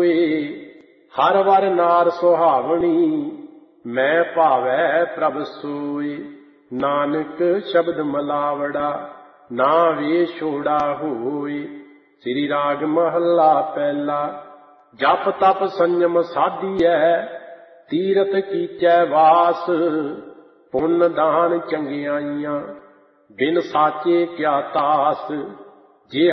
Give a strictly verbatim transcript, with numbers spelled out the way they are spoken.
ਹੋਏ। ਹਰ ਵਰ ਨਾਰ ਸੁਹਾਵਣੀ, ਮੈਂ ਭਾਵੈ ਪ੍ਰਭ ਸੋਏ। ਨਾਨਕ ਸ਼ਬਦ ਮਲਾਵੜਾ, ਨਾ ਵੇਛੋੜਾ ਹੋਏ। ਸ੍ਰੀ ਰਾਗ ਮਹੱਲਾ ਪਹਿਲਾ। ਜਪ ਤਪ ਸੰਜਮ ਸਾਧੀਐ, ਤੀਰਥ ਕੀਚੈ ਵਾਸ। ਪੁੰਨ ਦਾਨ ਚੰਗਿਆਈਆਂ, ਬਿਨ ਸਾਚੇ ਕਿਆ ਤਾਸ।